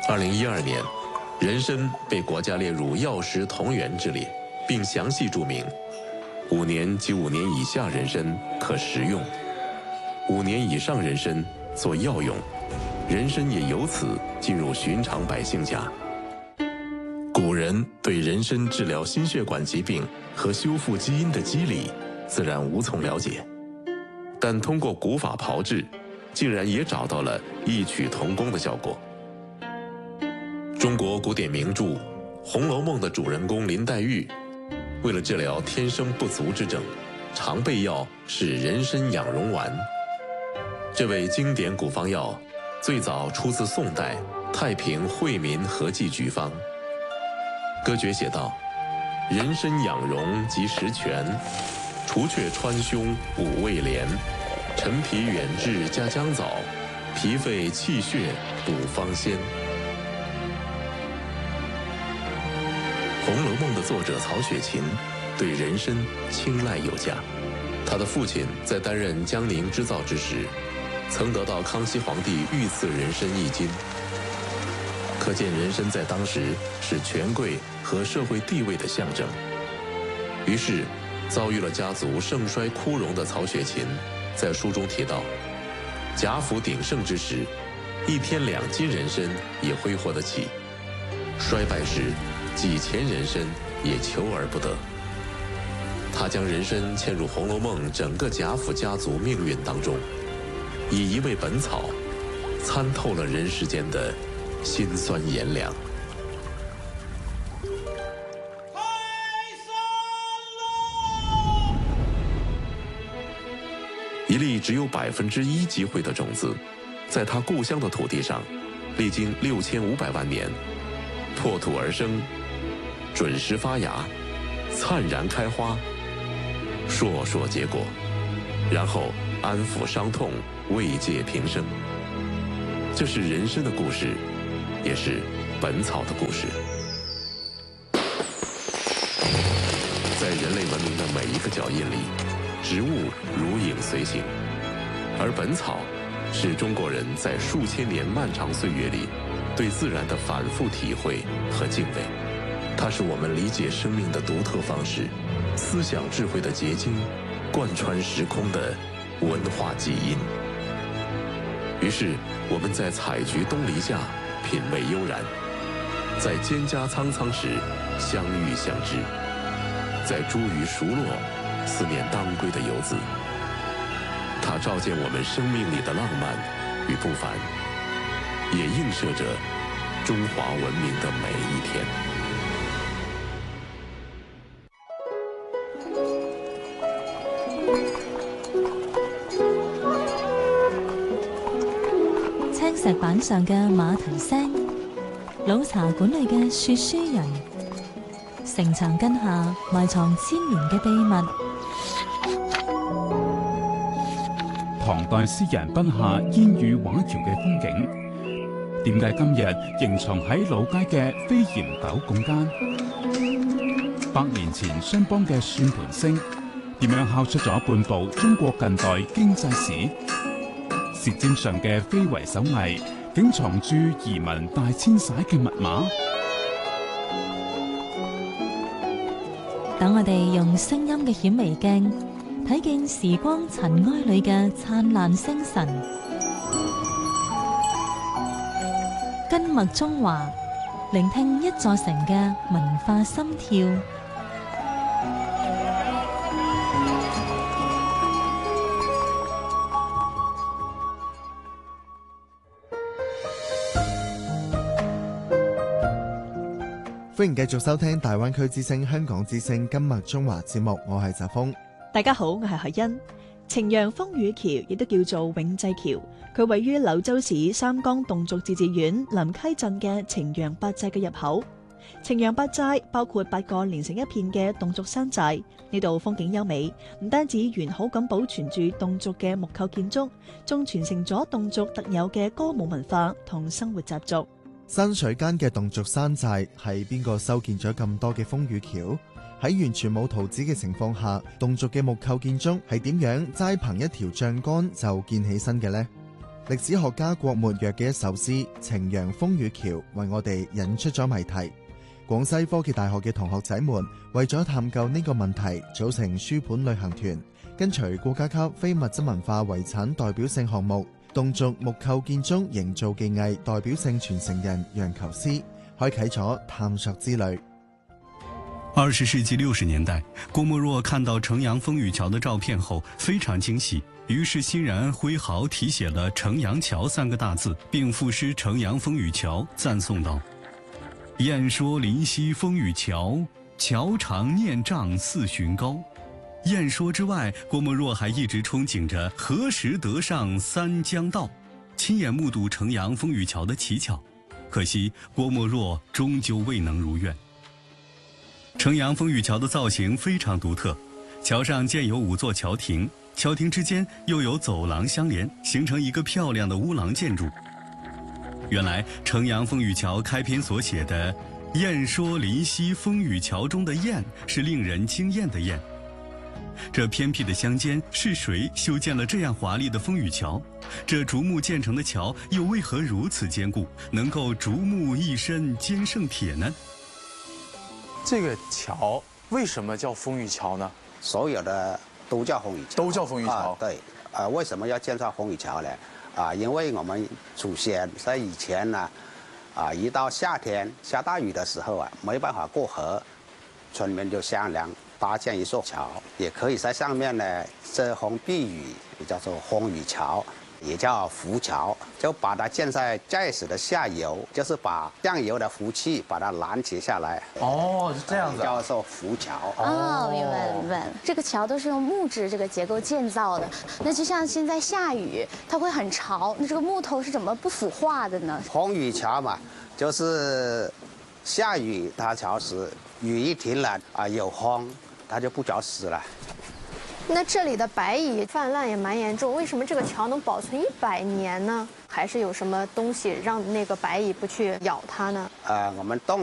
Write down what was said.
2012年，人参被国家列入药食同源之列，并详细注明5年及5年以下人参可食用，5年以上人参做药用，人参也由此进入寻常百姓家。古人对人参治疗心血管疾病和修复基因的机理自然无从了解，但通过古法炮制，竟然也找到了异曲同工的效果。中国古典名著《红楼梦》的主人公林黛玉，为了治疗天生不足之症，常备药是人参养荣丸。这味经典古方药最早出自宋代太平惠民和剂局方。歌诀写道：人参养荣及时全，除却川芎补胃廉，陈皮远志加姜枣，脾肺气血补方仙。《红楼梦》的作者曹雪芹对人参青睐有加，他的父亲在担任江宁织造之时，曾得到康熙皇帝御赐人参1斤。可见人参在当时是权贵和社会地位的象征。于是，遭遇了家族盛衰枯荣的曹雪芹，在书中提到，贾府鼎盛之时，1天2斤人参也挥霍得起；衰败时，几钱人参也求而不得。他将人参嵌入《红楼梦》整个贾府家族命运当中，以一味本草，参透了人世间的辛酸炎凉。一粒只有1%机会的种子，在他故乡的土地上，历经6500万年，破土而生，准时发芽，灿然开花，烁烁结果，然后安抚伤痛，慰藉平生。这是人参的故事，也是本草的故事。在人类文明的每一个脚印里，植物如影随形，而本草是中国人在数千年漫长岁月里对自然的反复体会和敬畏。它是我们理解生命的独特方式，思想智慧的结晶，贯穿时空的文化基因。于是我们在采菊东篱下品味悠然，在蒹葭苍苍时相遇相知，在茱萸熟落思念当归的游子。它照见我们生命里的浪漫与不凡，也映射着中华文明的每一天。 青石板上嘅馬蹄聲，老茶館裏嘅說書人，城牆根下埋藏千年嘅秘密。 唐代詩人筆下煙雨畫橋嘅風景，點解今日仍藏喺老街嘅飛檐斗拱間？100年前商幫嘅算盤聲，點樣敲出咗半部中國近代經濟史？舌尖上嘅非遺手藝，竟藏住移民大遷徙嘅密碼。 等我哋用聲音嘅顯微鏡，睇見時光塵埃裏嘅燦爛星辰。根脈中華，聆聽一座城嘅文化心跳。 歡迎繼續收聽大灣區之聲香港之聲今日中華節目，我係澤峰。 大家好，我係海欣。晴陽風雨橋亦都叫做永濟橋，佢位於柳州市三江侗族自治縣臨溪鎮嘅晴陽八寨嘅入口。晴陽八寨包括8個連成一片嘅侗族山寨，呢度風景優美，唔單止完好咁保存住侗族嘅木構建築，仲傳承咗侗族特有嘅歌舞文化同生活習俗。 山水間嘅侗族山寨係邊個修建咗咁多嘅風雨橋？喺完全冇圖紙嘅情況下，侗族嘅木構建築係點樣齋憑一條帳杆就建起身嘅呢？ 歷史學家郭沫若嘅一首詩《晴陽風雨橋》為我哋引出咗謎題。廣西科技大學嘅同學仔們為咗探究呢個問題，組成書本旅行團，跟隨國家級非物質文化遺產代表性項目侗族木構建築營造技藝代表性傳承人楊求思，開啟咗探索之旅。 20世紀60年代，郭沫若看到城陽風雨橋的照片後非常驚喜，於是欣然揮毫題寫了城陽橋3個大字，並賦詩城陽風雨橋，讚頌道：雁說臨溪風雨橋，橋長念丈4旬高。雁說之外，郭沫若還一直憧憬着何時得上三江道，親眼目睹城陽風雨橋的奇巧。可惜郭沫若終究未能如願。城陽風雨橋的造型非常獨特，橋上建有5座橋亭，橋亭之間又有走廊相連，形成一個漂亮的烏廊建築。原來城陽風雨橋開篇所寫的“雁說臨溪風雨橋”中的“雁”是令人驚豔的“雁”。這偏僻的鄉間是誰修建了這樣華麗的風雨橋？這竹木建成的橋又為何如此堅固，能夠竹木一身堅勝鐵呢？ 這個橋為什麼叫風雨橋呢？ 所有的都叫風雨橋， 都叫風雨橋。 對，為什麼要建造風雨橋呢？因為我們祖先在以前呢，一到夏天下大雨的時候沒辦法過河，村民就商量搭建一座橋，也可以在上面呢遮風避雨，也叫做風雨橋，也叫浮橋，就把它建在寨子的下游，就是把上游的浮氣把它攔截下來。 哦，是這樣子， 叫做浮橋。 哦，明白了，明白了。這個橋都是用木質這個結構建造的，那就像現在下雨，它會很潮，那這個木頭是怎麼不腐化的呢？ 風雨橋嘛，就是下雨它潮濕，雨一停了有風，它就不潮濕了。 那這裡的白蟻泛濫也蠻嚴重，為什麼這個橋能保存100年呢？還是有什麼東西讓那個白蟻不去咬它呢？ 我們